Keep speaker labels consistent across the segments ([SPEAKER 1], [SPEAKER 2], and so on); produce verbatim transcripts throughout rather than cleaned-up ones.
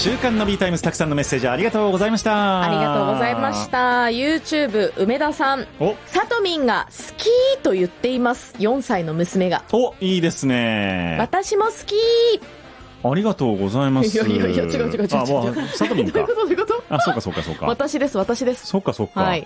[SPEAKER 1] 週刊の B タイムズ、たくさんのメッセージありがとうございました。
[SPEAKER 2] ありがとうございました。 YouTube 梅田さん、
[SPEAKER 1] お
[SPEAKER 2] さとみんが好きと言っています。よんさいの娘が。
[SPEAKER 1] お、いいですね。
[SPEAKER 2] 私も好き。
[SPEAKER 1] ありがとうございます。
[SPEAKER 2] いやいやいや、違う違う違う違う。
[SPEAKER 1] あ、もうさとみんか。
[SPEAKER 2] どういうことどういうこと。
[SPEAKER 1] あ、そうかそうかそうか。
[SPEAKER 2] 私です私です。
[SPEAKER 1] そうかそうか。
[SPEAKER 2] はい。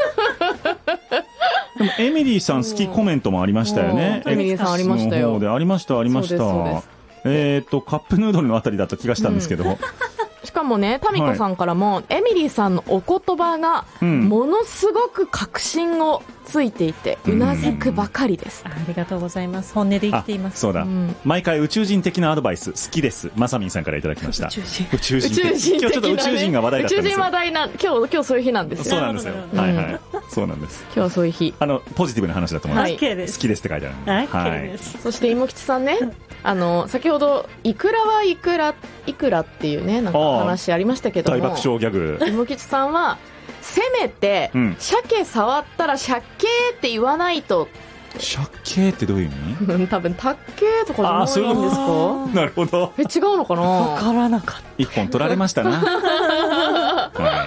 [SPEAKER 1] でもエミリーさん好きコメントもありましたよね。
[SPEAKER 2] エミリーさんありましたよ。
[SPEAKER 1] でありましたありました。えっとカップヌードルのあたりだった気がしたんですけど。うん、
[SPEAKER 2] しかもね、タミコさんからも、はい、エミリーさんのお言葉がものすごく確信をついていて、うなずくばかりです、
[SPEAKER 3] うん、ありがとうございます。本音で生きています。
[SPEAKER 1] そうだ、うん、毎回宇宙人的なアドバイス好きです。まさみんさんからいただきました。宇宙人宇宙人宇宙人、ね、今日ちょっと宇宙人が話題だったんですよ。宇宙人話題な、今日今日そういう日なんですよ。 そうなんですよ、うん、はいはい、そうなんです。
[SPEAKER 2] 今日はそういう日、
[SPEAKER 1] あのポジティブな話だと思います、はい、
[SPEAKER 3] OK です。
[SPEAKER 1] 好きですって書いてある、
[SPEAKER 3] はい、はい、
[SPEAKER 2] そして芋吉さんね、あの先ほどいくらはいくらいくらっていうね、なんか話ありましたけども、
[SPEAKER 1] 大爆笑ギャグ。
[SPEAKER 2] 芋吉さんはせめて、うん、鮭触ったら鮭って言わないと。
[SPEAKER 1] 鮭ってどういう意味？
[SPEAKER 2] 多分タッケーとかじゃないんですか？
[SPEAKER 1] なるほど。
[SPEAKER 2] え、違うのかな？
[SPEAKER 3] わからなかった。
[SPEAKER 1] 一本取られましたな。はい、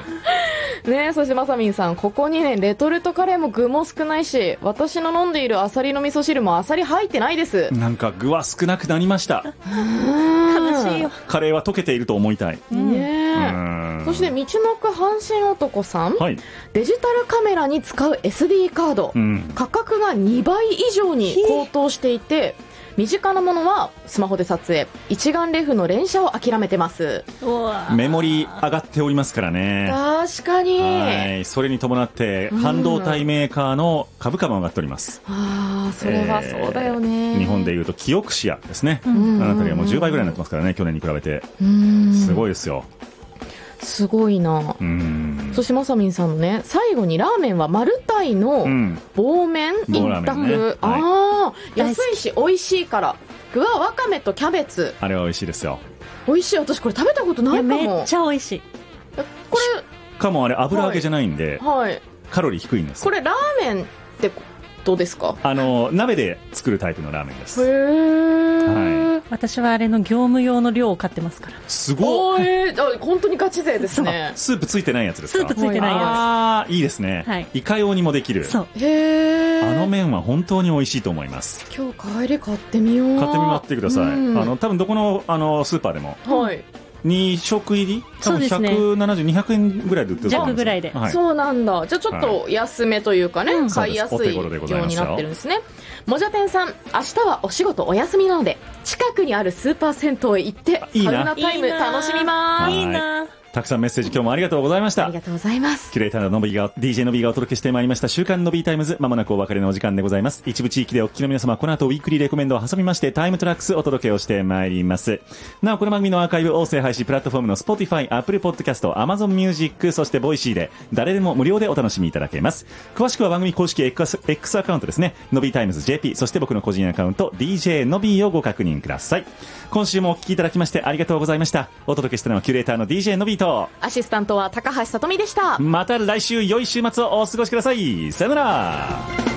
[SPEAKER 2] ね、そしてまさみんさん、ここにねんレトルトカレーも具も少ないし、私の飲んでいるアサリの味噌汁もアサリ入ってないです。
[SPEAKER 1] なんか具は少なくなりました。
[SPEAKER 3] 悲しいよ。
[SPEAKER 1] カレーは溶けていると思いたい、
[SPEAKER 2] ね。そして道のく阪神男さん、はい、デジタルカメラに使う エスディー カード、うん、価格がにばい以上に高騰していて、身近なものはスマホで撮影、一眼レフの連写を諦めてます。
[SPEAKER 1] メモリ上がっておりますからね。
[SPEAKER 2] 確かに。
[SPEAKER 1] はい、それに伴って半導体メーカーの株価も上がっております。
[SPEAKER 2] うん、ああ、それはそうだよね、
[SPEAKER 1] えー、日本でいうとキオクシアですね、あの辺りはもうじゅうばいぐらいになってますからね、去年に比べて。すごいですよ。
[SPEAKER 2] すごいな。うん、そしてまさみんさんのね、最後にラーメンはマルタイの棒麺一択、ね、はい、ああ、安いし美味しいから。具はわかめとキャベツ。
[SPEAKER 1] あれは美味しいですよ。
[SPEAKER 2] 美味しい。私これ食べたことないかも。
[SPEAKER 3] めっちゃ美味しい。
[SPEAKER 2] これ
[SPEAKER 1] しかもあれ油揚げじゃないんで、はいはい、カロリー低いんです。
[SPEAKER 2] これラーメンってどうですか？
[SPEAKER 1] あの鍋で作るタイプのラーメンです。
[SPEAKER 2] へー、
[SPEAKER 3] はい、私はあれの業務用の量を買ってますから。
[SPEAKER 1] すごい。
[SPEAKER 2] えー、あ、本当にガチ勢ですね。
[SPEAKER 1] スープついてないやつですか？
[SPEAKER 3] スープついてないやつ。
[SPEAKER 1] ああ、いいですね、はい、イカ用にもできる。
[SPEAKER 3] そう。
[SPEAKER 2] へー、
[SPEAKER 1] あの麺は本当に美味しいと思います。
[SPEAKER 2] 今日帰り買ってみよう。
[SPEAKER 1] 買ってみまってください。うん、あの多分どこの、あのスーパーでも、はい、に食入り多分ひゃくななじゅう、にひゃくえんぐらいで売ってると思うんですよ。
[SPEAKER 3] 弱ぐらいで、
[SPEAKER 2] はい、そうなんだ。じゃあちょっと安めというかね、はい、買いやすいようになってるんですね。もじゃてんさん、明日はお仕事お休みなので近くにあるスーパー銭湯へ行ってサウナタイム楽しみます。
[SPEAKER 3] いいな。
[SPEAKER 1] たくさんメッセージ今日もありがとうございました。
[SPEAKER 2] ありがとうございます。
[SPEAKER 1] キュレーターののびが ディージェー のびがお届けしてまいりました週刊の B タイムズ、まもなくお別れのお時間でございます。一部地域でお聞きの皆様、この後ウィークリーレコメンドを挟みましてタイムトラックスお届けをしてまいります。なおこの番組のアーカイブ音声配信プラットフォームの Spotify、Apple Podcast、Amazon Music、そしてボイシーで誰でも無料でお楽しみいただけます。詳しくは番組公式 X, X アカウントですね、のびタイムズ ジェーピー、そして僕の個人アカウント ディージェー のびをご確認ください。今週もお聞きいただきましてありがとうございました。お届けしたのはキュレーターの ディージェー のびと
[SPEAKER 2] アシスタントは高橋さとみでした。
[SPEAKER 1] また来週良い週末をお過ごしください。さよなら。